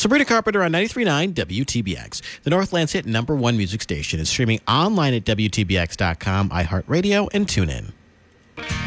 Sabrina Carpenter on 93.9 WTBX. The Northland's hit #1 music station is streaming online at WTBX.com, iHeartRadio, and TuneIn.